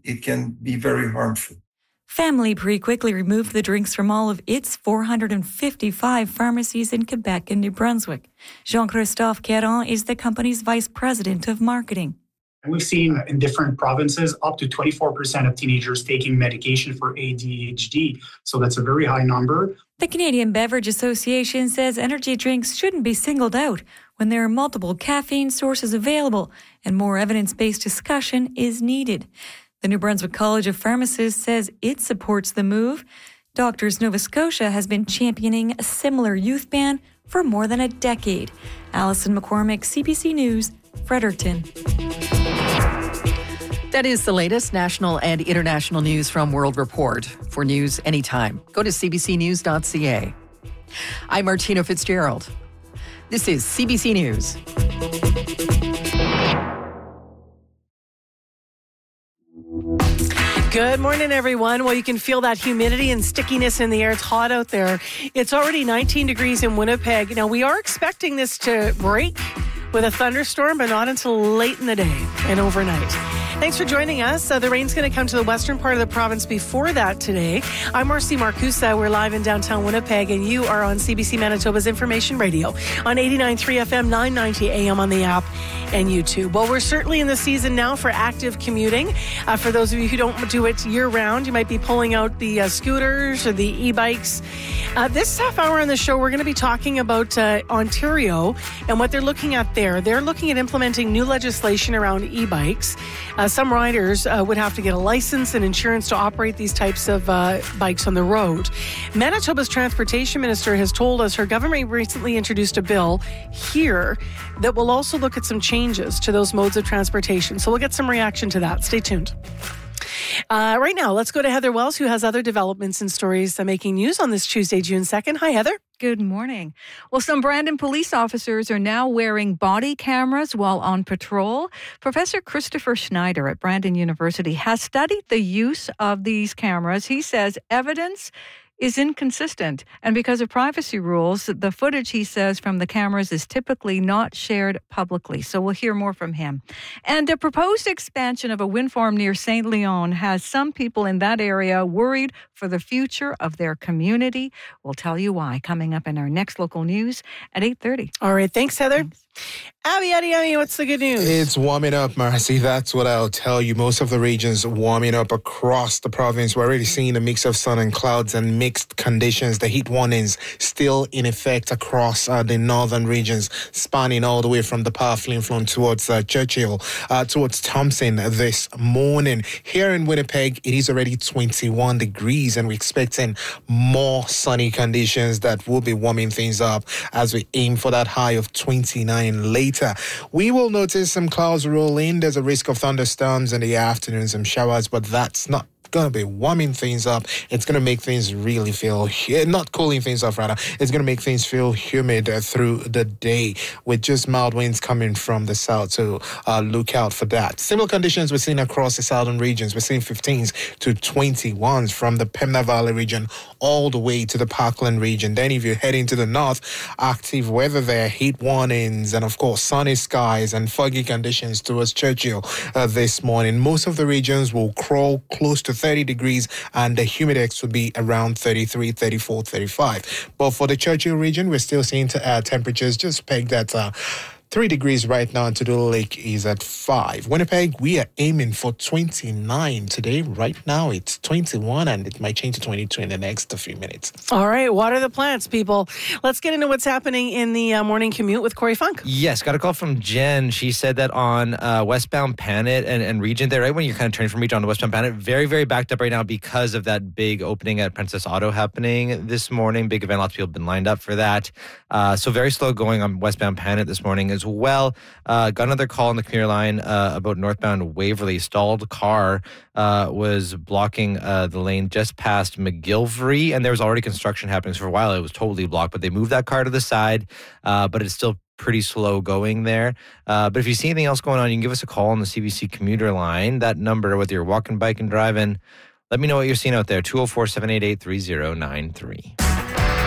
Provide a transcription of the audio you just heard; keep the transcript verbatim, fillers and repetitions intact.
it can be very harmful. Family Prix quickly removed the drinks from all of its four hundred fifty-five pharmacies in Quebec and New Brunswick. Jean-Christophe Caron is the company's vice president of marketing. We've seen in different provinces up to twenty-four percent of teenagers taking medication for A D H D. So that's a very high number. The Canadian Beverage Association says energy drinks shouldn't be singled out when there are multiple caffeine sources available and more evidence-based discussion is needed. The New Brunswick College of Pharmacists says it supports the move. Doctors Nova Scotia has been championing a similar youth ban for more than a decade. Alison McCormick, C B C News, Fredericton. That is the latest national and international news from World Report. For news anytime, go to c b c news dot c a. I'm Martina Fitzgerald. This is C B C News. Good morning, everyone. Well, you can feel that humidity and stickiness in the air. It's hot out there. It's already nineteen degrees in Winnipeg. Now, we are expecting this to break with a thunderstorm, but not until late in the day and overnight. Thanks for joining us. Uh, the rain's going to come to the western part of the province before that today. I'm Marcy Marcusa. We're live in downtown Winnipeg, and you are on C B C Manitoba's Information Radio on eighty-nine point three F M, nine ninety A M on the app and YouTube. Well, we're certainly in the season now for active commuting. Uh, for those of you who don't do it year-round, you might be pulling out the uh, scooters or the e-bikes. Uh, this half hour on the show, we're going to be talking about uh, Ontario and what they're looking at there. They're looking at implementing new legislation around e-bikes. Uh, some riders uh, would have to get a license and insurance to operate these types of uh, bikes on the road. Manitoba's transportation minister has told us her government recently introduced a bill here that will also look at some changes to those modes of transportation. So we'll get some reaction to that. Stay tuned. Uh, right now, let's go to Heather Wells, who has other developments and stories uh, making news on this Tuesday, June second. Hi, Heather. Good morning. Well, some Brandon police officers are now wearing body cameras while on patrol. Professor Christopher Schneider at Brandon University has studied the use of these cameras. He says evidence is inconsistent. And because of privacy rules, the footage, he says, from the cameras is typically not shared publicly. So we'll hear more from him. And a proposed expansion of a wind farm near Saint Leon has some people in that area worried for the future of their community. We'll tell you why coming up in our next local news at eight thirty. All right. Thanks, Heather. Thanks. Abby, Abby, Abby, what's the good news? It's warming up, Marcy. That's what I'll tell you. Most of the regions warming up across the province. We're already seeing a mix of sun and clouds and mixed conditions. The heat warnings still in effect across uh, the northern regions, spanning all the way from the powerful influence towards uh, Churchill, uh, towards Thompson this morning. Here in Winnipeg, it is already twenty-one degrees, and we're expecting more sunny conditions that will be warming things up as we aim for that high of twenty-nine later. We will notice some clouds roll in. There's a risk of thunderstorms in the afternoon, some showers, but that's not going to be warming things up. It's going to make things really feel, not cooling things off rather, it's going to make things feel humid uh, through the day with just mild winds coming from the south. So uh, look out for that. Similar conditions we're seeing across the southern regions. We're seeing fifteens to twenty-ones from the Pembina Valley region all the way to the Parkland region. Then if you're heading to the north, active weather there, heat warnings, and of course sunny skies and foggy conditions towards Churchill uh, this morning. Most of the regions will crawl close to thirty degrees, and the humidex will be around thirty-three, thirty-four, thirty-five. But for the Churchill region, we're still seeing t- uh, temperatures just pegged at uh, three degrees right now, and Tudor Lake is at five. Winnipeg, we are aiming for twenty-nine today. Right now, it's twenty-one, and it might change to twenty-two in the next few minutes. All right, water the plants, people. Let's get into what's happening in the uh, morning commute with Corey Funk. Yes, got a call from Jen. She said that on uh, westbound Panet and, and Regent there, right when you're kind of turning from Regent on to westbound Panet, very, very backed up right now because of that big opening at Princess Auto happening this morning. Big event, lots of people have been lined up for that. Uh, so very slow going on westbound Panet this morning as well. Uh, got another call on the commuter line uh, about northbound Waverly. Stalled car uh, was blocking uh, the lane just past McGilvery, and there was already construction happening. So for a while, it was totally blocked, but they moved that car to the side, uh, but it's still pretty slow going there. Uh, but if you see anything else going on, you can give us a call on the C B C commuter line. That number, whether you're walking, biking, driving, let me know what you're seeing out there, two oh four, seven eight eight, three oh nine three.